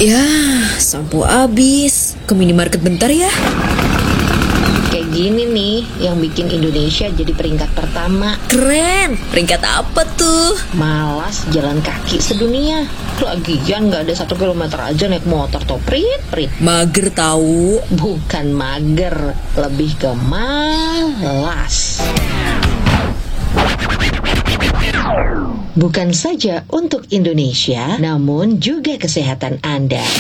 Ya, sampo habis. Ke minimarket bentar ya. Kayak gini nih yang bikin Indonesia jadi peringkat pertama. Keren. Peringkat apa tuh? Malas jalan kaki sedunia. Lagian gak ada 1 kilometer aja naik motor tuh. Prit. Mager tahu. Bukan mager, lebih ke malas. Bukan saja untuk Indonesia, namun juga kesehatan Anda.